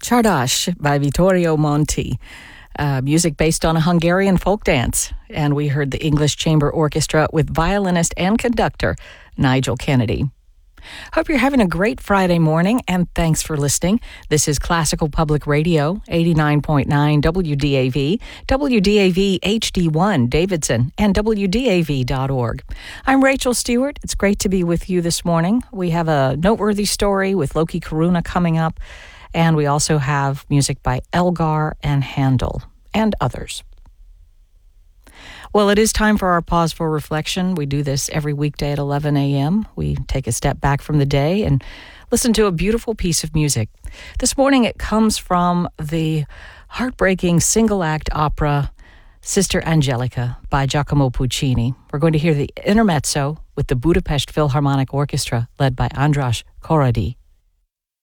Csárdás by Vittorio Monti, music based on a Hungarian folk dance. And we heard the English Chamber Orchestra with violinist and conductor Nigel Kennedy. Hope you're having a great Friday morning, and thanks for listening. This is Classical Public Radio, 89.9 WDAV, WDAV HD1 Davidson, and WDAV.org. I'm Rachel Stewart. It's great to be with you this morning. We have a noteworthy story with Loki Karuna coming up, and we also have music by Elgar and Handel, and others. Well, it is time for our Pause for Reflection. We do this every weekday at 11 a.m. We take a step back from the day and listen to a beautiful piece of music. This morning it comes from the heartbreaking single-act opera Sister Angelica by Giacomo Puccini. We're going to hear the intermezzo with the Budapest Philharmonic Orchestra led by András Korady.